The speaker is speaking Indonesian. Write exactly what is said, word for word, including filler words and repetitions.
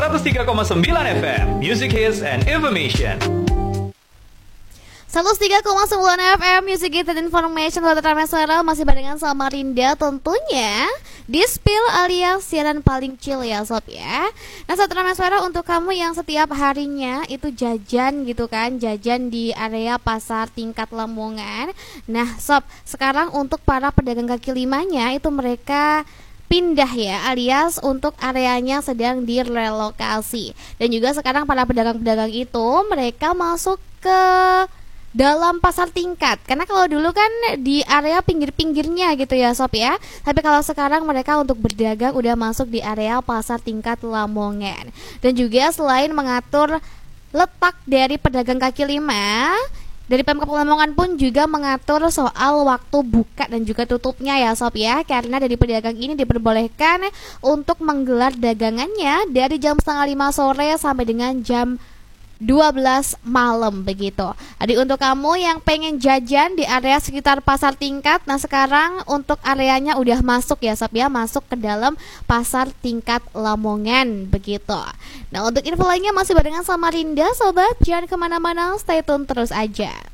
seratus tiga koma sembilan F M, Music Hits and Information. seratus tiga koma sembilan F M Music Hits and Information. Saudara Transmeswara masih barengan sama Rinda tentunya di Spill alias siaran paling chill ya sob ya. Nah Saudara Transmeswara, untuk kamu yang setiap harinya itu jajan gitu kan, jajan di area pasar tingkat Lamongan. Nah sob, sekarang untuk para pedagang kaki limanya itu mereka pindah ya, alias untuk areanya sedang direlokasi. Dan juga sekarang para pedagang-pedagang itu mereka masuk ke dalam pasar tingkat. Karena kalau dulu kan di area pinggir-pinggirnya gitu ya sob ya. Tapi kalau sekarang mereka untuk berdagang udah masuk di area pasar tingkat Lamongan. Dan juga selain mengatur letak dari pedagang kaki lima, dari Pemkab Lamongan pun juga mengatur soal waktu buka dan juga tutupnya ya sob ya. Karena dari pedagang ini diperbolehkan untuk menggelar dagangannya dari jam setengah lima sore sampai dengan jam dua belas malam begitu. Jadi untuk kamu yang pengen jajan di area sekitar pasar tingkat, nah sekarang untuk areanya udah masuk ya sob ya, masuk ke dalam pasar tingkat Lamongan begitu. Nah untuk info lainnya masih barengan sama Rinda sobat, jangan kemana-mana, stay tune terus aja.